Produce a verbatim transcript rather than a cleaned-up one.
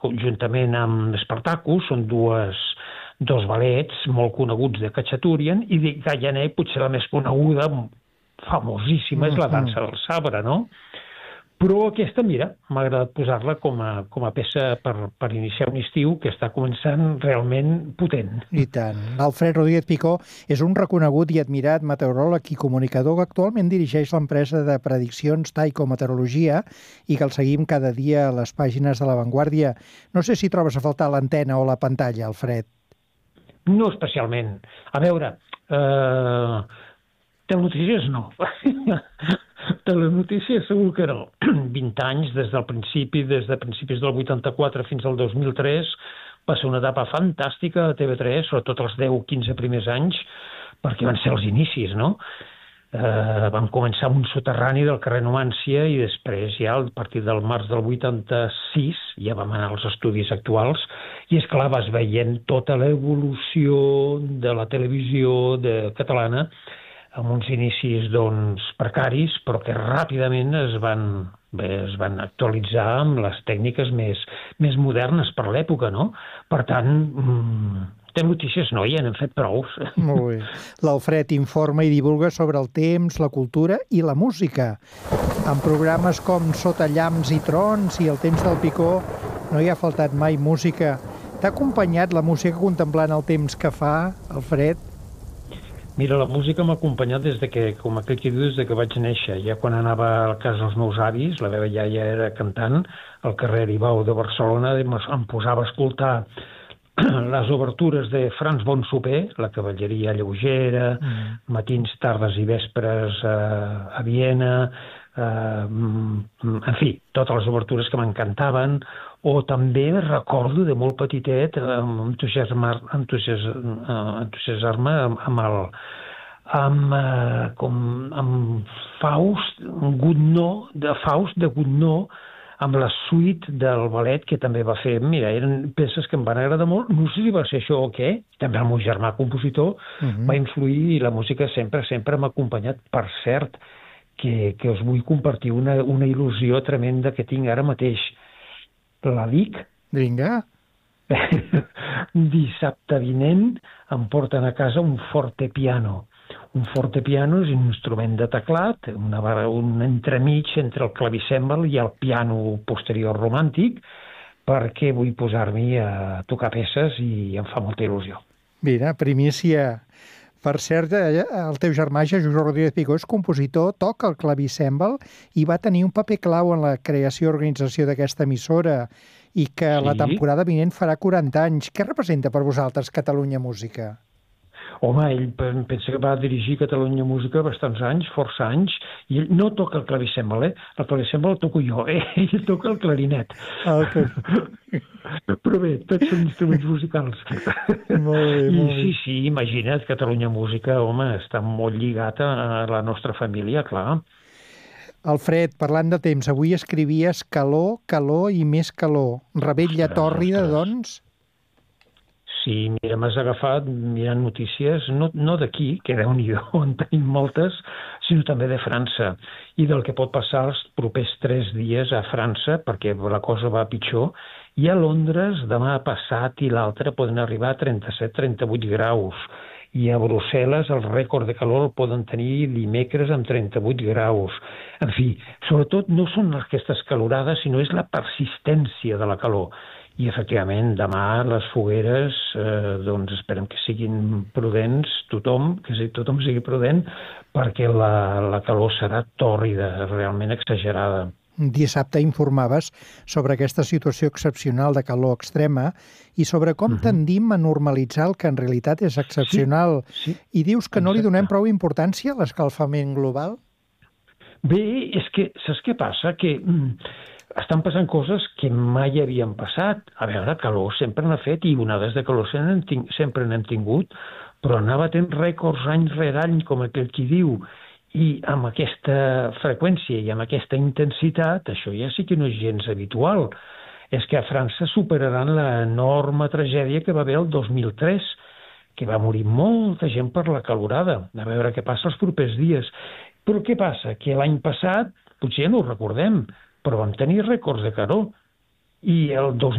conjuntament amb Spartacus, són dues, dos ballets molt coneguts de Khachaturian, i de Gallaner potser la més coneguda, famosíssima, és la dansa del sabre, no? Però aquesta, mira, m'ha agradat posar-la com a, com a peça per, per iniciar un estiu que està començant realment potent. I tant. L'Alfred Rodríguez Picó és un reconegut i admirat meteoròleg i comunicador que actualment dirigeix l'empresa de prediccions Tycho Meteorologia i que el seguim cada dia a les pàgines de La Vanguardia. No sé si trobes a faltar l'antena o la pantalla, Alfred. No especialment. A veure, eh, telenotícies no. Telenotícies segur que no. vint anys des del principi, des de principis del vuitanta-quatre fins al dos mil tres, va ser una etapa fantàstica a T V tres, sobretot els deu quinze primers anys, perquè van ser els inicis, no? Eh, vam començar amb un soterrani del carrer Numància i després ja a partir del març del vuitanta-sis ja vam anar als estudis actuals i és clar, vas veient tota l'evolució de la televisió de catalana amb uns inicis doncs, precaris, però que ràpidament es van, bé, es van actualitzar amb les tècniques més, més modernes per l'època, no? Per tant, mmm, té notícies no, ja n'hem fet prou. Molt bé. L'Alfred informa i divulga sobre el temps, la cultura i la música. En programes com Sota llamps i trons i El temps del Picó no hi ha faltat mai música. T'ha acompanyat la música contemplant el temps que fa, Alfred? Mira, la música m'ha acompanyat des de que, com aquell que diu, des de que vaig néixer. Ja quan anava a casa dels meus avis, la meva iaia era cantant, al carrer Aribau de Barcelona, em posava a escoltar les obertures de Franz von Supé, la cavalleria lleugera, mm. matins, tardes i vespres a, a Viena, eh, en fi, totes les obertures que m'encantaven, o també recordo de molt petitet entusiasmar-me entusiasmar amb el amb, eh, com, amb Faust, Gounod, de Faust de Gounod, amb la suite del ballet que també va fer. Mira, eren peces que em van agradar molt. No sé si va ser això o què. També el meu germà compositor uh-huh. va influir i la música sempre, sempre m'ha acompanyat. Per cert, que, que us vull compartir una, una il·lusió tremenda que tinc ara mateix. La dic. Vinga. Dissabte vinent em porten a casa un fortepiano. Un fortepiano és un instrument de teclat, una, un entremig entre el clavicèmbal i el piano posterior romàntic, perquè vull posar-m'hi a tocar peces i em fa molta il·lusió. Mira, primícia. Per cert, el teu germà, Jesús Rodríguez Picó, és compositor, toca el clavicèmbal i va tenir un paper clau en la creació i organització d'aquesta emissora i que sí. La temporada vinent farà quaranta anys. Què representa per vosaltres Catalunya Música? Home, ell pensa que va dirigir Catalunya Música bastants anys, força anys, i ell no toca el clavicèmbal, eh? El clavicèmbal el toco jo, eh? Ell toca el clarinet. Ah, okay. Però bé, tots són instruments musicals. Molt bé, I molt bé. sí, sí, imagina't, Catalunya Música, home, està molt lligat a la nostra família, clar. Alfred, parlant de temps, avui escrivies calor, calor i més calor. Revetlla tòrrida, doncs? Sí, mira, m'has agafat mirant notícies, no, no d'aquí, que Déu-n'hi-do, en tenim moltes, sinó també de França, i del que pot passar els propers tres dies a França, perquè la cosa va pitjor, i a Londres demà passat i l'altre poden arribar a trenta-set a trenta-vuit graus, i a Brussel·les el rècord de calor el poden tenir dimecres amb trenta-vuit graus. En fi, sobretot no són aquestes calorades, sinó és la persistència de la calor. I, efectivament, demà les fogueres, eh, doncs esperem que siguin prudents, tothom, que tothom sigui prudent, perquè la, la calor serà tòrrida, realment exagerada. Dissabte informaves sobre aquesta situació excepcional de calor extrema i sobre com uh-huh. tendim a normalitzar el que en realitat és excepcional. Sí, sí. I dius que no li donem prou importància a l'escalfament global? Bé, és que, saps què passa? Que mm, estan passant coses que mai havien passat. A veure, calor sempre n'ha fet i onades de calor sempre n'hem tingut, però anava tenint rècords any rere any, com aquell qui diu, i amb aquesta freqüència i amb aquesta intensitat, això ja sí que no és gens habitual. És que a França superaran l'enorme tragèdia que va haver el dos mil tres, que va morir molta gent per la calorada. A veure què passa els propers dies. Però què passa? Que l'any passat, potser ja no ho recordem, però vam tenir rècords de calor. I el dos